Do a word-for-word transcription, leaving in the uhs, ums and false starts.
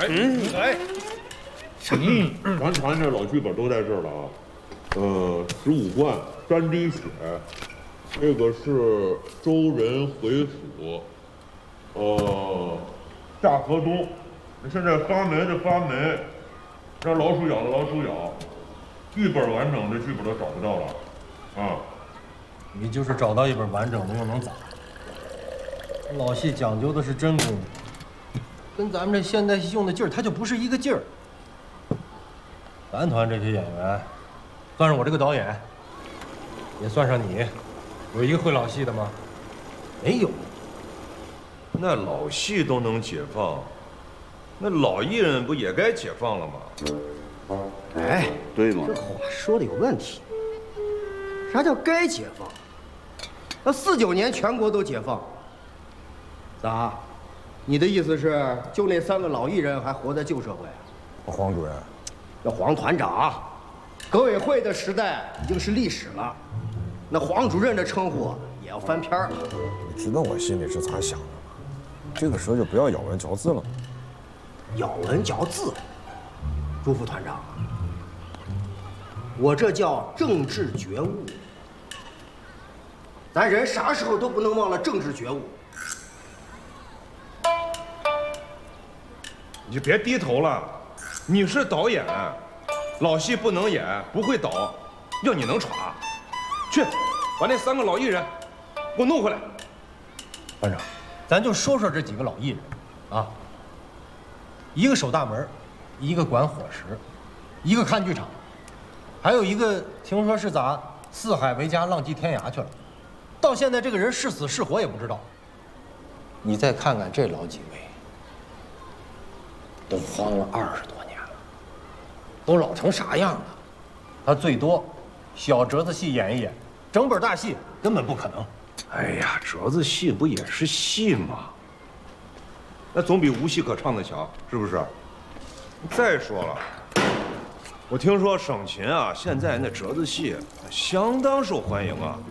哎，嗯，哎， 嗯，咱团这老剧本都在这儿了啊。呃，十五贯三滴血，这个是周人回府，呃，夏河东。现在发霉的发霉，让老鼠咬的老鼠咬，剧本完整的剧本都找不到了，啊。 你就是找到一本完整的又能咋？老戏讲究的是真功夫，跟咱们这现代戏用的劲儿，它就不是一个劲儿。咱团这些演员，算上我这个导演，也算上你，有一个会老戏的吗？没有。 那老戏都能解放，那老艺人不也该解放了吗？ 哎， 对吗？ 这话说的有问题。啥叫该解放？那四九年全国都解放，咋？你的意思是，就那三个老艺人还活在旧社会？ 黄主任， 那黄团长，革委会的时代已经是历史了，那黄主任的称呼也要翻篇了。 你知道我心里是咋想的吗？这个时候就不要咬文嚼字了。 咬文嚼字，朱副团长，我这叫政治觉悟。咱人啥时候都不能忘了政治觉悟。 你就别低头了，你是导演，老戏不能演，不会导，要你能耍，去把那三个老艺人给我弄回来。 班长，咱就说说这几个老艺人，啊，一个守大门，一个管伙食，一个看剧场，还有一个听说是咋四海为家，浪迹天涯去了，到现在这个人是死是活也不知道。你再看看这老几位，都荒了二十多年了，都老成啥样了？他最多小折子戏演一演，整本大戏根本不可能。 哎呀，折子戏不也是戏吗？那总比无戏可唱的强，是不是？再说了，我听说省琴啊，现在那折子戏相当受欢迎啊。